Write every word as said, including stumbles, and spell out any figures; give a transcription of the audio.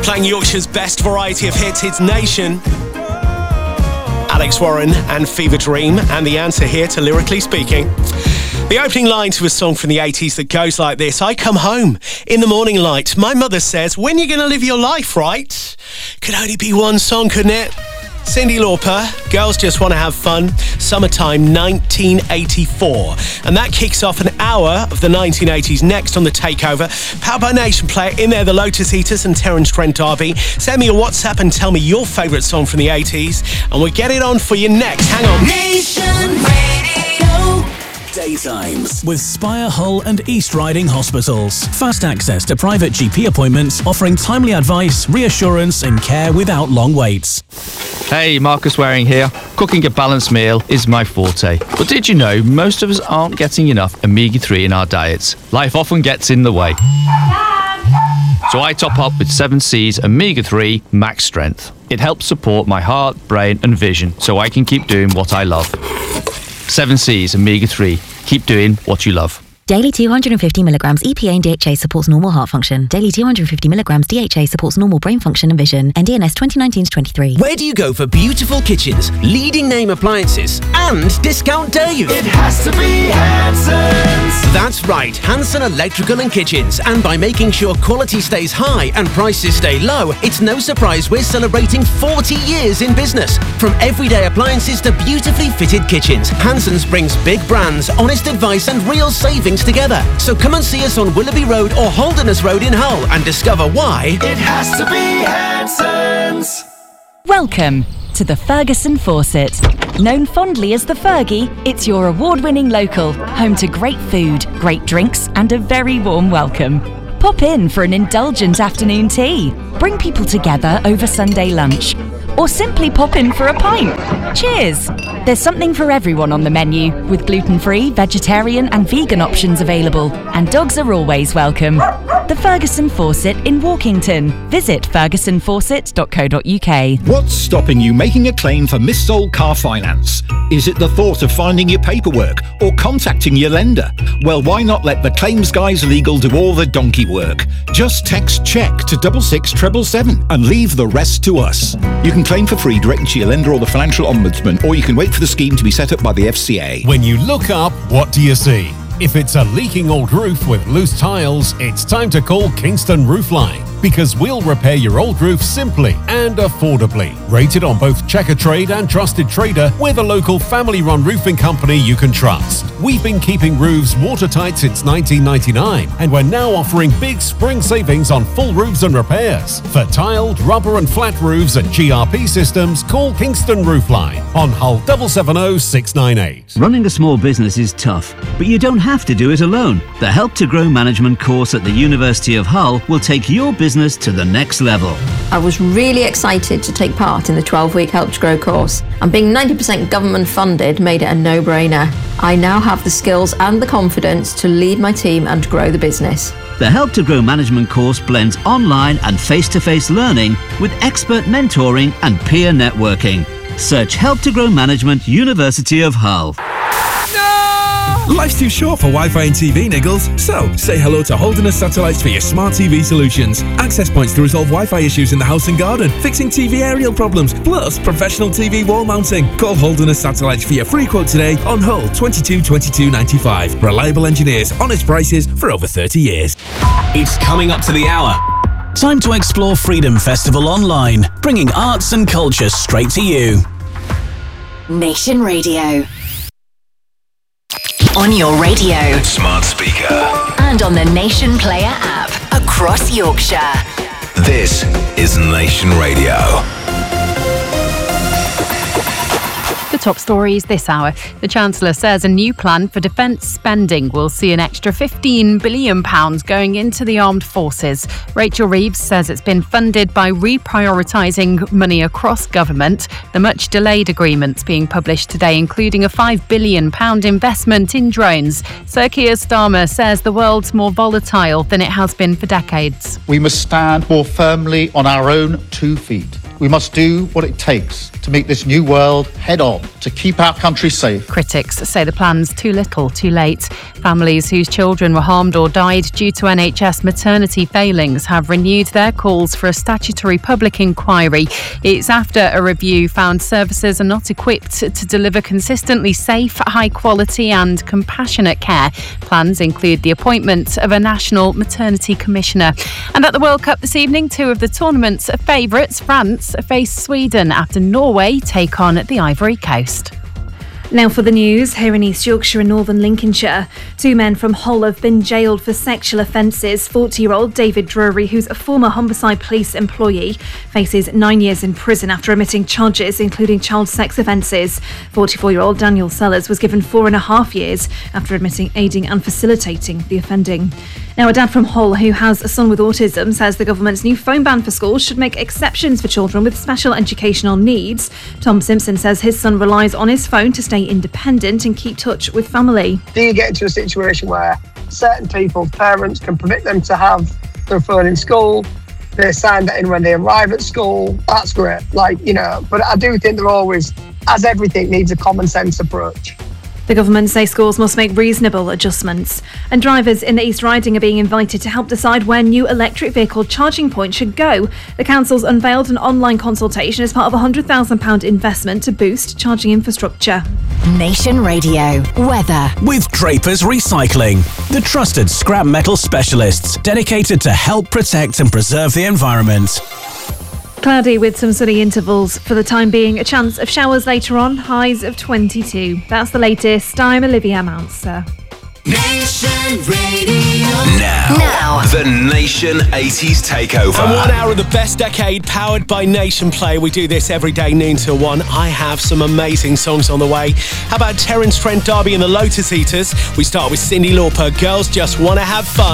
Playing Yorkshire's best variety of hits, it's Nation. Alex Warren and Fever Dream, and the answer here to Lyrically Speaking. The opening line to a song from the eighties that goes like this: I come home in the morning light. My mother says, when you going to live your life, right? Could only be one song, couldn't it? Cyndi Lauper, Girls Just Want to Have Fun, Summertime nineteen eighty-four. And that kicks off an hour of the nineteen eighties next on The Takeover. Powered by Nation Player, in there the Lotus Eaters and Terence Trent D'Arby. Send me a WhatsApp and tell me your favourite song from the eighties, and we'll get it on for you next. Hang on. Nation Radio. Daytimes with Spire, Hull and East Riding Hospitals. Fast access to private G P appointments, offering timely advice, reassurance and care without long waits. Hey, Marcus Waring here. Cooking a balanced meal is my forte. But did you know most of us aren't getting enough omega three in our diets? Life often gets in the way. So I top up with seven C's omega three Max Strength. It helps support my heart, brain and vision so I can keep doing what I love. seven C's omega three. Keep doing what you love. Daily two hundred fifty milligrams E P A and D H A supports normal heart function. Daily two hundred fifty milligrams D H A supports normal brain function and vision. N D N S twenty nineteen to twenty-three. Where do you go for beautiful kitchens, leading name appliances, and discount days? It has to be Hanson's. That's right, Hanson Electrical and Kitchens. And by making sure quality stays high and prices stay low, it's no surprise we're celebrating forty years in business. From everyday appliances to beautifully fitted kitchens, Hanson's brings big brands, honest advice and real savings together. So come and see us on Willoughby Road or Holderness Road in Hull and discover why it has to be Hanson's. Welcome to the Ferguson Fawcett. Known fondly as the Fergie, it's your award-winning local, home to great food, great drinks and a very warm welcome. Pop in for an indulgent afternoon tea, bring people together over Sunday lunch, or simply pop in for a pint. Cheers! There's something for everyone on the menu, with gluten-free, vegetarian and vegan options available, and dogs are always welcome. The Ferguson Fawcett in Walkington. Visit ferguson fawcett dot co dot uk. What's stopping you making a claim for missold car finance? Is it the thought of finding your paperwork or contacting your lender? Well, why not let the Claims Guys Legal do all the donkey work? Just text CHECK to double six seven seven seven and leave the rest to us. You can claim for free directly to your lender or the Financial Ombudsman, or you can wait for the scheme to be set up by the F C A. When you look up, what do you see? If it's a leaking old roof with loose tiles, it's time to call Kingston Roofline, because we'll repair your old roof simply and affordably. Rated on both Checker Trade and Trusted Trader, we're the local family-run roofing company you can trust. We've been keeping roofs watertight since nineteen ninety-nine, and we're now offering big spring savings on full roofs and repairs. For tiled, rubber and flat roofs and G R P systems, call Kingston Roofline on Hull seven seven zero six nine eight. Running a small business is tough, but you don't have to do it alone. The Help to Grow Management course at the University of Hull will take your business to the next level. I was really excited to take part in the twelve-week Help to Grow course, and being ninety percent government funded made it a no-brainer. I now have the skills and the confidence to lead my team and grow the business. The Help to Grow Management course blends online and face-to-face learning with expert mentoring and peer networking. Search Help to Grow Management, University of Hull. Life's too short for Wi-Fi and T V, Niggles. So, say hello to Holderness Satellites for your smart T V solutions. Access points to resolve Wi-Fi issues in the house and garden, fixing T V aerial problems, plus professional T V wall mounting. Call Holderness Satellites for your free quote today on Hull twenty-two twenty-two ninety-five. Reliable engineers, honest prices for over thirty years. It's coming up to the hour. Time to explore Freedom Festival online, bringing arts and culture straight to you. Nation Radio. On your radio, smart speaker, and on the Nation Player app across Yorkshire. This is Nation Radio. The top stories this hour. The Chancellor says a new plan for defence spending will see an extra fifteen billion pounds going into the armed forces. Rachel Reeves says it's been funded by reprioritising money across government. The much delayed agreements being published today, including a five billion pounds investment in drones. Sir Keir Starmer says the world's more volatile than it has been for decades. We must stand more firmly on our own two feet. We must do what it takes to meet this new world head on, to keep our country safe. Critics say the plan's too little, too late. Families whose children were harmed or died due to N H S maternity failings have renewed their calls for a statutory public inquiry. It's after a review found services are not equipped to deliver consistently safe, high quality and compassionate care. Plans include the appointment of a national maternity commissioner. And at the World Cup this evening, two of the tournament's favourites, France, face Sweden after Norway take on the Ivory Coast. Now for the news, here in East Yorkshire and Northern Lincolnshire. Two men from Hull have been jailed for sexual offences. forty-year-old David Drury, who's a former Humberside Police employee, faces nine years in prison after omitting charges, including child sex offences. forty-four-year-old Daniel Sellers was given four and a half years after admitting aiding and facilitating the offending. Now, a dad from Hull who has a son with autism says the government's new phone ban for schools should make exceptions for children with special educational needs. Tom Simpson says his son relies on his phone to stay independent and keep touch with family. Do you get into a situation where certain people's parents can permit them to have their phone in school? They sign that in when they arrive at school. That's great. Like, you know, but I do think there always, as everything, needs a common sense approach. The government say schools must make reasonable adjustments. And drivers in the East Riding are being invited to help decide where new electric vehicle charging points should go. The council's unveiled an online consultation as part of a one hundred thousand pounds investment to boost charging infrastructure. Nation Radio weather. With Drapers Recycling, the trusted scrap metal specialists dedicated to help protect and preserve the environment. Cloudy with some sunny intervals for the time being. A chance of showers later on, highs of twenty-two. That's the latest. I'm Olivia Mounser. Nation Radio. Now, now, the Nation eighties Takeover. And one hour of the best decade powered by Nation Play. We do this every day, noon till one. I have some amazing songs on the way. How about Terence Trent D'Arby and the Lotus Eaters? We start with Cyndi Lauper. Girls Just Wanna Have Fun.